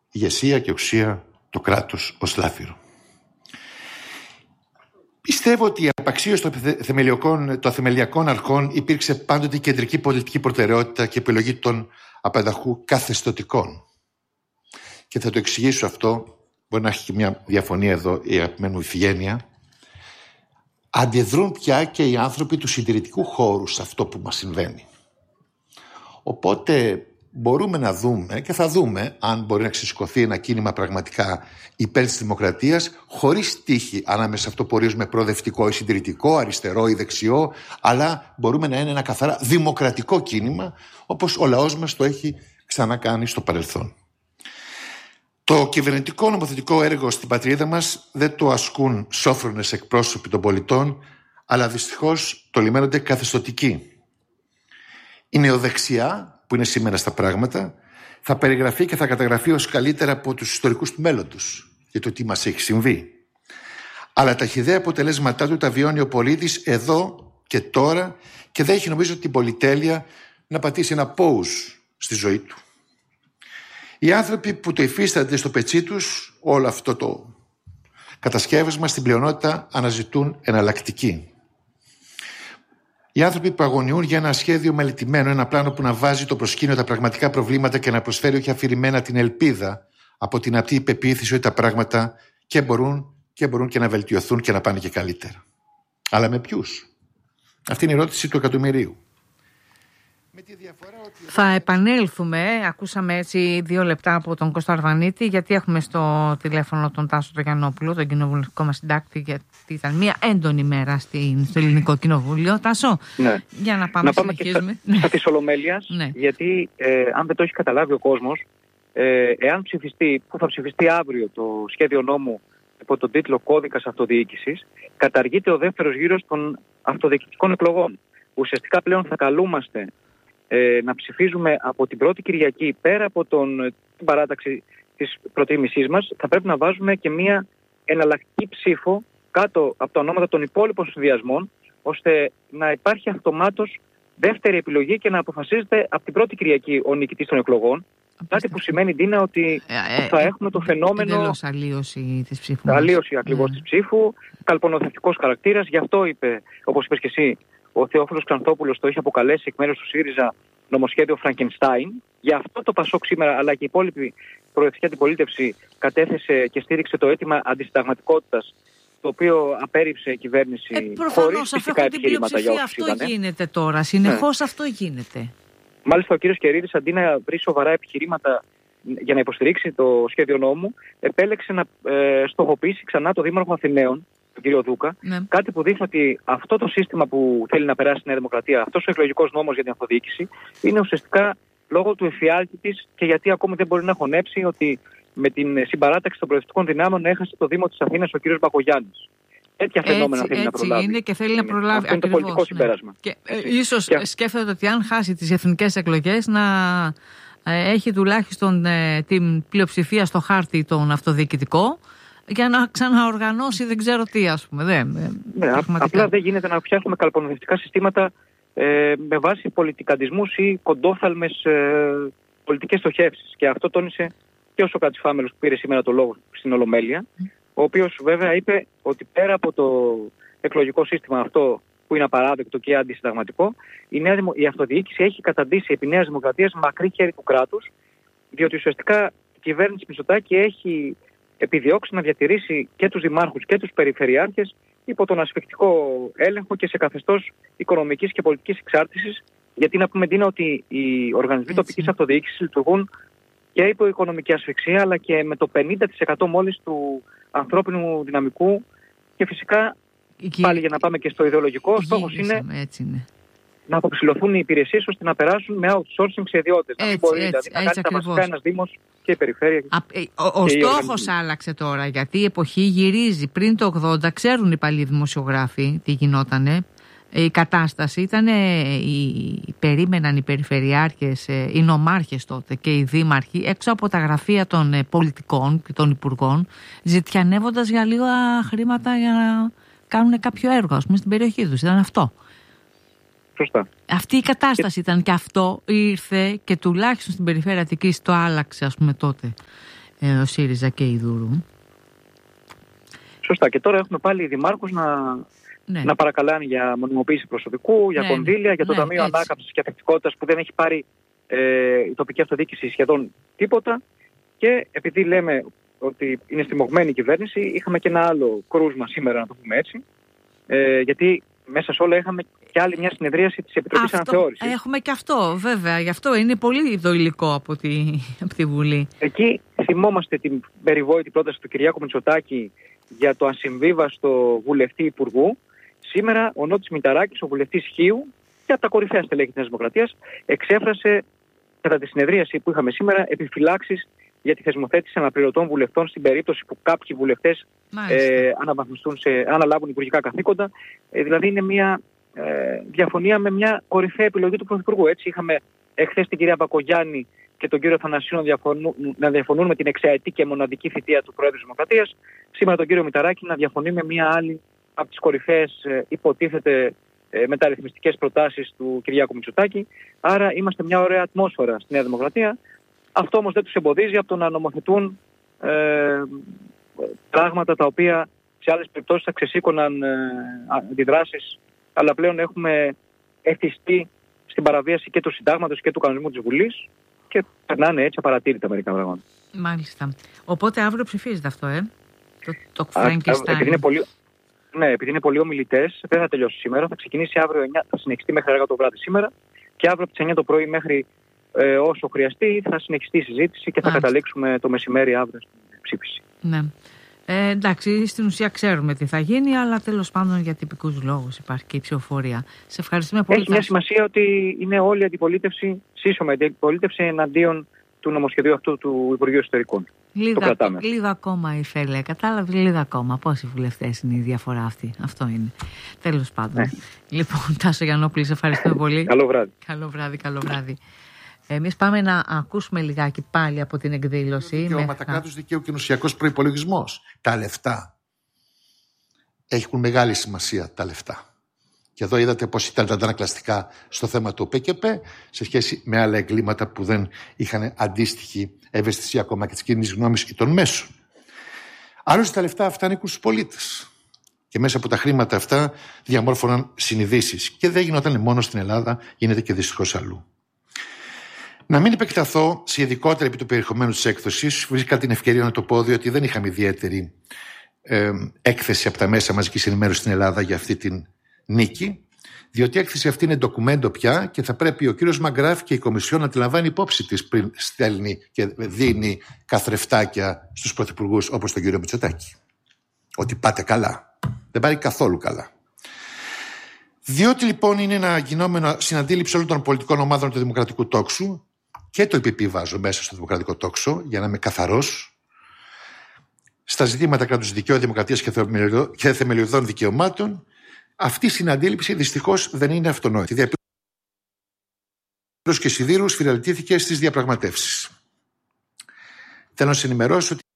ηγεσία και εξουσία, το κράτος ως λάφυρο. Πιστεύω ότι η απαξίωση των θεμελιακών αρχών υπήρξε πάντοτε η κεντρική πολιτική προτεραιότητα και επιλογή των απανταχού καθεστωτικών. Και θα το εξηγήσω αυτό, μπορεί να έχει και μια διαφωνία εδώ η αγαπημένη μου Ιφηγένεια. Αντιδρούν πια και οι άνθρωποι του συντηρητικού χώρου σε αυτό που μας συμβαίνει. Οπότε μπορούμε να δούμε και θα δούμε αν μπορεί να ξεσηκωθεί ένα κίνημα πραγματικά υπέρ της δημοκρατίας, χωρίς τύχη ανάμεσα σε αυτό που ορίζουμε προοδευτικό ή συντηρητικό, αριστερό ή δεξιό, αλλά μπορούμε να είναι ένα καθαρά δημοκρατικό κίνημα, όπως ο λαός μας το έχει ξανακάνει στο παρελθόν. Το κυβερνητικό νομοθετικό έργο στην πατρίδα μας δεν το ασκούν σόφρονες εκπρόσωποι των πολιτών, αλλά δυστυχώς το λιμένονται καθεστωτικοί. Η νεοδεξιά, που είναι σήμερα στα πράγματα, θα περιγραφεί και θα καταγραφεί ως καλύτερα από τους ιστορικούς του μέλλοντος για το τι μας έχει συμβεί. Αλλά τα χυδαία αποτελέσματά του τα βιώνει ο πολίτης εδώ και τώρα και δεν έχει, νομίζω, την πολυτέλεια να πατήσει ένα pause στη ζωή του. Οι άνθρωποι που το υφίστανται στο πετσί τους όλο αυτό το κατασκεύασμα στην πλειονότητα αναζητούν εναλλακτική. Οι άνθρωποι που αγωνιούν για ένα σχέδιο μελετημένο, ένα πλάνο που να βάζει το προσκήνιο τα πραγματικά προβλήματα και να προσφέρει όχι αφηρημένα την ελπίδα από την απτή υπεποίθηση ότι τα πράγματα και μπορούν και να βελτιωθούν και να πάνε και καλύτερα. Αλλά με ποιους? Αυτή είναι η ερώτηση του εκατομμυρίου. Θα επανέλθουμε, ακούσαμε έτσι 2 λεπτά από τον Κώστα Αρβανίτη, γιατί έχουμε στο τηλέφωνο τον Τάσο Τρογιαννόπουλο, τον κοινοβουλευτικό μας συντάκτη, γιατί ήταν μια έντονη μέρα στο Ελληνικό Κοινοβούλιο. Τάσο, ναι. Για να πάμε και στα της Ολομέλειας, ναι. Γιατί αν δεν το έχει καταλάβει ο κόσμος, εάν ψηφιστεί, που θα ψηφιστεί αύριο το σχέδιο νόμου υπό τον τίτλο Κώδικας Αυτοδιοίκησης, καταργείται ο δεύτερος γύρος των αυτοδιοικητικών εκλογών. Ουσιαστικά πλέον θα καλούμαστε να ψηφίζουμε από την πρώτη Κυριακή, πέρα από την παράταξη της προτίμησής μας, θα πρέπει να βάζουμε και μια εναλλακτική ψήφο κάτω από τα ονόματα των υπόλοιπων συνδυασμών, ώστε να υπάρχει αυτομάτως δεύτερη επιλογή και να αποφασίζεται από την πρώτη Κυριακή ο νικητής των εκλογών. Κάτι που σημαίνει, Ντίνα, ότι θα έχουμε το φαινόμενο. Τελώς αλλίωση της ψήφου. Αλλίωση ακριβώς της ψήφου, καλπονοθετικός χαρακτήρας. Γι' αυτό είπε, όπως είπες και εσύ, ο Θεόφιλος Ξανθόπουλος το είχε αποκαλέσει εκ μέρους του ΣΥΡΙΖΑ νομοσχέδιο Φραγκενστάιν. Γι' αυτό το ΠΑΣΟΚ σήμερα, αλλά και η υπόλοιπη προοδευτική αντιπολίτευση, κατέθεσε και στήριξε το αίτημα αντισυνταγματικότητας, το οποίο απέρριψε η κυβέρνηση χωρίς φυσικά επιχειρήματα για όσους αυτό γίνεται τώρα. Συνεχώς αυτό γίνεται. Μάλιστα, ο κύριος Κερίδης, αντί να βρει σοβαρά επιχειρήματα για να υποστηρίξει το σχέδιο νόμου, επέλεξε να στοχοποιήσει ξανά το Δήμαρχο Αθηναίων, τον κύριο Δούκα. Ναι. Κάτι που δείχνει ότι αυτό το σύστημα που θέλει να περάσει η Νέα Δημοκρατία, αυτός ο εκλογικός νόμος για την αυτοδιοίκηση, είναι ουσιαστικά λόγω του εφιάλτη της και γιατί ακόμη δεν μπορεί να χωνέψει ότι με την συμπαράταξη των προοδευτικών δυνάμεων έχασε το Δήμο της Αθήνας ο κύριος Μπακογιάννης. Τέτοια φαινόμενα θέλει να προλάβει. Είναι και θέλει να προλάβει. Αυτό είναι το πολιτικό συμπέρασμα. Και ίσως σκέφτεται ότι αν χάσει τις εθνικές εκλογές να έχει τουλάχιστον την πλειοψηφία στο χάρτη τον αυτοδιοικητικό για να ξαναοργανώσει δεν ξέρω τι, ας πούμε. Απλά δεν γίνεται να φτιάχνουμε καλπονοθετικά συστήματα με βάση πολιτικαντισμούς ή κοντόφθαλμες πολιτικές στοχεύσεις. Και αυτό τόνισε και ο Σωκράτης Φάμελος που πήρε σήμερα το λόγο στην Ολομέλεια, ο οποίος βέβαια είπε ότι πέρα από το εκλογικό σύστημα αυτό που είναι απαράδεκτο και αντισυνταγματικό, η αυτοδιοίκηση έχει καταντήσει επί Νέας Δημοκρατίας μακρύ χέρι του κράτους, διότι ουσιαστικά η κυβέρνηση Μητσοτάκη έχει επιδιώξει να διατηρήσει και τους δημάρχους και τους περιφερειάρχες υπό τον ασφικτικό έλεγχο και σε καθεστώς οικονομικής και πολιτικής εξάρτησης, γιατί να πούμε, Ντίνα, ότι οι οργανισμοί τοπικής αυτοδιοίκησης λειτουργούν και υπό οικονομική ασφυξία, αλλά και με το 50% μόλις του ανθρώπινου δυναμικού. Και φυσικά, πάλι για να πάμε και στο ιδεολογικό, ο στόχος είναι να αποψηλωθούν οι υπηρεσίες ώστε να περάσουν με outsourcing σε ιδιώτες. Να μην μπορεί δηλαδή να κάνει τα βασικά ένας δήμος και η περιφέρεια. Ο στόχος άλλαξε τώρα, γιατί η εποχή γυρίζει. Πριν το 80, ξέρουν οι παλιοί δημοσιογράφοι τι γινότανε. Η κατάσταση ήταν, περίμεναν οι περιφερειάρχες, οι νομάρχες τότε και οι δήμαρχοι έξω από τα γραφεία των πολιτικών και των υπουργών, ζητιανεύοντας για λίγα χρήματα για να κάνουν κάποιο έργο, ας πούμε, στην περιοχή τους. Ήταν αυτό. Σωστά. Αυτή η κατάσταση ήταν και αυτό ήρθε και τουλάχιστον στην περιφέρεια Αττικής το άλλαξε, ας πούμε, τότε. ο ΣΥΡΙΖΑ και η Δούρου. Σωστά. Και τώρα έχουμε πάλι οι δημάρχους να παρακαλάνε για μονιμοποίηση προσωπικού, για κονδύλια, για το Ταμείο Ανάκαμψης και Ανθεκτικότητας που δεν έχει πάρει η τοπική αυτοδιοίκηση σχεδόν τίποτα. Και επειδή λέμε ότι είναι στριμωγμένη η κυβέρνηση, είχαμε και ένα άλλο κρούσμα σήμερα, να το πούμε έτσι. Γιατί μέσα σε όλα είχαμε και άλλη μια συνεδρίαση της Επιτροπής Αναθεώρησης. Έχουμε και αυτό, βέβαια. Γι' αυτό είναι πολύ το υλικό από τη Βουλή. Εκεί θυμόμαστε την περιβόητη πρόταση του Κυριάκου Μητσοτάκη για το ασυμβίβαστο βουλευτή υπουργού. Σήμερα ο Νότης Μηταράκης, ο βουλευτής Χίου και από τα κορυφαία στελέχη της Νέας Δημοκρατίας, εξέφρασε κατά τη συνεδρίαση που είχαμε σήμερα επιφυλάξεις για τη θεσμοθέτηση αναπληρωτών βουλευτών στην περίπτωση που κάποιοι βουλευτές αναλάβουν υπουργικά καθήκοντα. Δηλαδή είναι μια διαφωνία με μια κορυφαία επιλογή του Πρωθυπουργού. Έτσι είχαμε εχθές την κυρία Μπακογιάννη και τον κύριο Θανασίου να διαφωνούν με την εξαετή και μοναδική θητεία του Προέδρου της Δημοκρατίας. Σήμερα τον κύριο Μηταράκη να διαφωνεί με μια άλλη από τις κορυφαίες υποτίθεται μεταρρυθμιστικές προτάσεις του Κυριάκου Μητσοτάκη. Άρα είμαστε μια ωραία ατμόσφαιρα στη Νέα Δημοκρατία. Αυτό όμως δεν τους εμποδίζει από το να νομοθετούν πράγματα τα οποία σε άλλες περιπτώσεις θα ξεσήκωναν αντιδράσεις, αλλά πλέον έχουμε εθιστεί στην παραβίαση και του συντάγματος και του κανονισμού της Βουλής και περνάνε έτσι απαρατήρητα μερικά πράγματα. Μάλιστα. Οπότε αύριο ψηφίζεται αυτό, το Φραγκεστάιν. Επειδή είναι πολλοί ομιλητές, δεν θα τελειώσει σήμερα. Θα ξεκινήσει αύριο 9, θα συνεχιστεί μέχρι αργά το βράδυ σήμερα και αύριο από τις 9 το πρωί μέχρι όσο χρειαστεί θα συνεχιστεί η συζήτηση και θα καταλήξουμε το μεσημέρι αύριο στην ψήφιση. Ναι. Εντάξει, στην ουσία ξέρουμε τι θα γίνει, αλλά τέλος πάντων για τυπικούς λόγους υπάρχει και η ψηφοφορία. Σε ευχαριστούμε πολύ. Έχει μια σημασία ότι είναι όλη η αντιπολίτευση, σύσσωμα αντιπολίτευση εναντίον του νομοσχεδίου αυτού του Υπουργείου Εσωτερικών. Λίγα ακόμα η Φέλε, κατάλαβε, λίγα ακόμα. Πόσοι βουλευτές είναι η διαφορά αυτή, αυτό είναι. Τέλος πάντων. Ναι. Λοιπόν, Τάσο Γιαννόπουλη, σε ευχαριστούμε πολύ. Καλό βράδυ. Καλό βράδυ. Εμείς πάμε να ακούσουμε λιγάκι πάλι από την εκδήλωση. Δικαιώματα κράτους δικαίου και ενωσιακός προϋπολογισμός. Τα λεφτά. Έχουν μεγάλη σημασία τα λεφτά. Και εδώ είδατε πώς ήταν τα αντανακλαστικά στο θέμα του ΠΚΠ σε σχέση με άλλα εγκλήματα που δεν είχαν αντίστοιχη ευαισθησία ακόμα και της κοινής γνώμης ή των μέσων. Άλλωστε τα λεφτά αυτά ανήκουν στους πολίτες. Και μέσα από τα χρήματα αυτά διαμόρφωναν συνειδήσεις. Και δεν γινόταν μόνο στην Ελλάδα, γίνεται και δυστυχώς αλλού. Να μην επεκταθώ σε ειδικότερα επί του περιεχομένου της έκδοσης, βρίσκα την ευκαιρία να το πω, διότι δεν είχαμε ιδιαίτερη έκθεση από τα μέσα μαζικής ενημέρωσης στην Ελλάδα για αυτή την νίκη, διότι η έκθεση αυτή είναι ντοκουμέντο πια και θα πρέπει ο κύριος Μαγκράφη και η Κομισιόν να τη λαμβάνει υπόψη της πριν στέλνει και δίνει καθρεφτάκια στους πρωθυπουργούς όπως τον κύριο Μητσοτάκη. Ότι πάτε καλά. Δεν πάει καθόλου καλά. Διότι λοιπόν είναι ένα γινόμενο συναντήληψη όλων των πολιτικών ομάδων του δημοκρατικού τόξου και το επιβάζω μέσα στο δημοκρατικό τόξο για να είμαι καθαρός στα ζητήματα κράτους δικαίου, δημοκρατίας και θεμελιωδών δικαιωμάτων. Αυτή η συναντήληψη δυστυχώς δεν είναι αυτονόητη. Διαπλήρωση και σιδήρου σφυραλτήθηκε στις διαπραγματεύσεις. Θέλω να σας ενημερώσω ότι